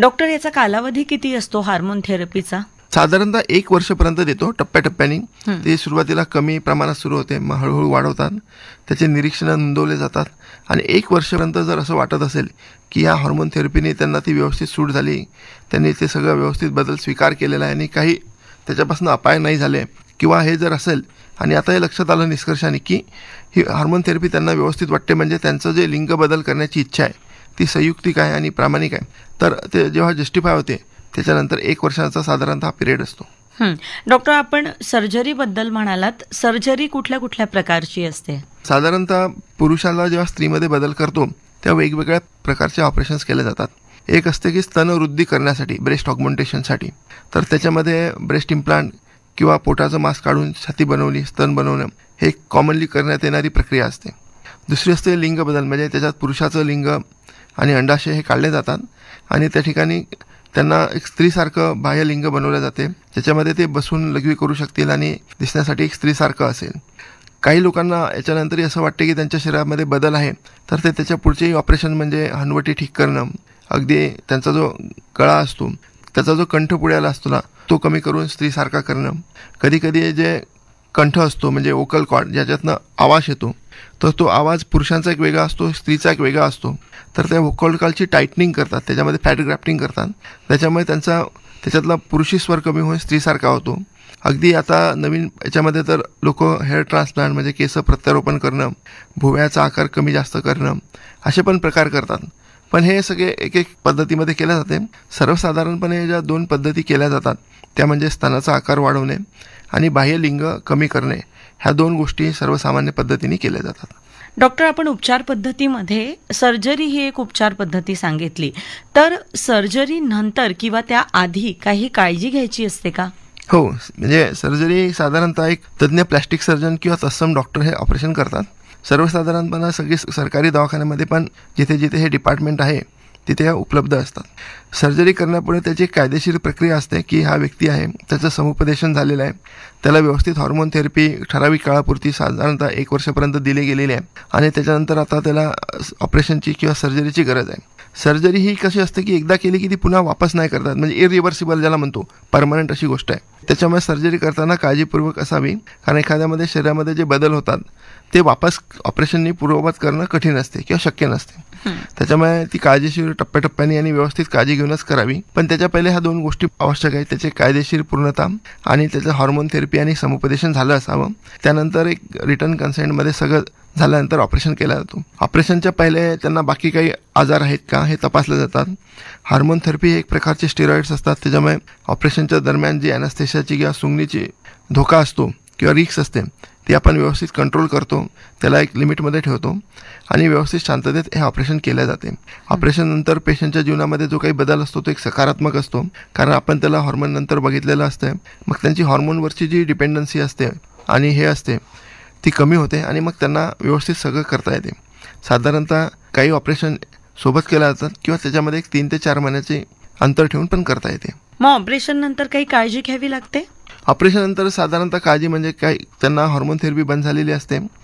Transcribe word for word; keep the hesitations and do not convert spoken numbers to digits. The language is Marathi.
डॉक्टर, याचा कालावधी किती असतो हार्मोन थेरपीचा? साधारणतः एक वर्षपर्यंत देतो, टप्प्याटप्प्याने. ते सुरुवातीला कमी प्रमाणात सुरू होते, मग हळूहळू वाढवतात, त्याचे निरीक्षण नोंदवले जातात आणि एक वर्षपर्यंत जर असं वाटत असेल की या हार्मोन थेरपीने त्यांना ती व्यवस्थित सूट झाली, त्यांनी ते सगळं व्यवस्थित बदल स्वीकार केलेला आहे आणि काही त्याच्यापासून अपाय नाही झाले, किंवा हे जर असेल आणि आता हे लक्षात आलं निष्कर्षाने की ही हार्मोन थेरपी त्यांना व्यवस्थित वाटते, म्हणजे त्यांचं जे लिंग बदल करण्याची इच्छा आहे ती संयुक्तिक आहे आणि प्रामाणिक आहे, तर ते जेव्हा जस्टिफाय होते त्याच्यानंतर एक वर्षाचा साधारणतः पिरियड असतो. डॉक्टर, आपण सर्जरी बद्दल म्हणालात, सर्जरी कुठल्या कुठल्या प्रकारची असते? साधारणतः पुरुषाला जेव्हा स्त्रीमध्ये बदल करतो तेव्हा वेगवेगळ्या प्रकारचे ऑपरेशन्स केले जातात. एक असते की स्तनवृद्धी करण्यासाठी, ब्रेस्ट ऑगमेंटेशनसाठी, तर त्याच्यामध्ये ब्रेस्ट इम्प्लांट किंवा पोटाचं मांस काढून छाती बनवली, स्तन बनवणं, हे कॉमनली करण्यात येणारी प्रक्रिया असते. दुसरी असते लिंग बदल, म्हणजे त्याच्यात पुरुषाचं लिंग आणि अंडाशय हे काढले जातात आणि त्या ठिकाणी त्यांना एक स्त्रीसारखं बाह्य लिंग बनवलं जाते, ज्याच्यामध्ये ते बसून लघवी करू शकतील आणि दिसण्यासाठी एक स्त्रीसारखं असेल. काही लोकांना याच्यानंतरही असं वाटते की त्यांच्या शरीरामध्ये बदल आहे, तर ते त्याच्या पुढचेही ऑपरेशन म्हणजे हनवटी ठीक करणं, अगदी त्यांचा जो गळा असतो, त्याचा जो कंठ पुढ्याला असतो ना, तो कमी करून स्त्रीसारखा करणं. कधी कधी जे कंठ असतो म्हणजे वोकल कॉर्ड, ज्याच्यातनं आवाज येतो, तर तो आवाज पुरुषांचा एक वेगळा असतो, स्त्रीचा एक वेगळा असतो, तर त्या वोकल कॉर्डची टायटनिंग करतात, त्याच्यामध्ये फॅट ग्राफ्टिंग करतात, त्याच्यामुळे त्यांचा त्याच्यातला पुरुषी स्वर कमी होऊन स्त्रीसारखा होतो. अगदी आता नवीन याच्यामध्ये तर लोक हेअर ट्रान्सप्लांट म्हणजे केस प्रत्यारोपण करणं, भुवयाचा आकार कमी जास्त करणं, असे पण प्रकार करतात. पण हे सगळे एक एक पद्धतीमध्ये केले जाते. सर्वसाधारणपणे ज्या दोन पद्धती केल्या जातात त्या म्हणजे स्तनाचा आकार वाढवणे आणि बाह्य लिंग कमी करणे, ह्या दोन गोष्टी सर्वसामान्य पद्धतीने केल्या जातात. डॉक्टर, आपण उपचार पद्धतीमध्ये सर्जरी ही एक उपचार पद्धती सांगितली, तर सर्जरी नंतर किंवा त्या आधी काही काळजी घ्यायची असते का? हो, म्हणजे सर्जरी साधारणतः एक तज्ज्ञ प्लॅस्टिक सर्जन किंवा तत्सम डॉक्टर हे ऑपरेशन करतात. सर्वसाधारणपणे सगळे सरकारी दवाखान्यामध्ये पण जिथे जिथे हे डिपार्टमेंट आहे तिथे उपलब्ध असतात. सर्जरी करण्यापुढे त्याची एक कायदेशीर प्रक्रिया असते की हा व्यक्ती आहे, त्याचं समुपदेशन झालेलं आहे, त्याला व्यवस्थित हॉर्मोन थेरपी ठराविक काळापुरती साधारणतः एक वर्षापर्यंत दिली गेलेली आहे आणि त्याच्यानंतर आता त्याला ऑपरेशनची किंवा सर्जरीची गरज आहे. सर्जरी ही कशी असते की एकदा केली की ती पुन्हा वापस नाही करतात, म्हणजे इरिव्हर्सिबल ज्याला म्हणतो, परमनंट अशी गोष्ट आहे. त्याच्यामुळे सर्जरी करताना काळजीपूर्वक असावी, कारण एखाद्यामध्ये शरीरामध्ये जे बदल होतात ते वापस ऑपरेशननी पूर्ववत करणं कठीण असते किंवा शक्य नसते. त्याच्यामुळे ती काळजीशीर टप्प्याटप्प्याने आणि व्यवस्थित काळजी घेऊनच करावी. पण त्याच्या पहिले ह्या दोन गोष्टी आवश्यक आहेत, त्याचे कायदेशीर पूर्णता आणि त्याचं हॉर्मोन थेरपी आणि समुपदेशन झालं असावं. त्यानंतर एक रिटर्न कन्सेंटमध्ये सगळं झाल्यानंतर ऑपरेशन केला जातो. ऑपरेशनच्या पहिले त्यांना बाकी काही आजार आहेत का हे तपासले जातात. हार्मोन थेरपी हे एक प्रकारचे स्टेरॉइड्स असतात, त्याच्यामुळे ऑपरेशनच्या दरम्यान जी ॲनेस्थेशियाची किंवा सुंगणीची धोका असतो किंवा रिक्स असते ती आपण व्यवस्थित कंट्रोल करतो, त्याला एक लिमिटमध्ये ठेवतो आणि व्यवस्थित शांततेत हे ऑपरेशन केले जाते. ऑपरेशननंतर पेशंटच्या जीवनामध्ये जो काही बदल असतो तो एक सकारात्मक असतो, कारण आपण त्याला हॉर्मोन नंतर बघितलेलं असतं. मग त्यांची हॉर्मोनवरची जी डिपेंडन्सी असते आणि हे असते ती कमी होते आणि मग त्यांना व्यवस्थित सगळं करता येते. साधारणतः काही ऑपरेशन सोबत केल्या जातात किंवा त्याच्यामध्ये एक तीन ते चार महिन्याचे अंतर ठेवून पण करता येते. मग ऑपरेशन नंतर काही काळजी घ्यावी लागते? ऑपरेशन नंतर साधारणतः काळजी म्हणजे काय, त्यांना हॉर्मोन थेरपी बंद झालेली असते,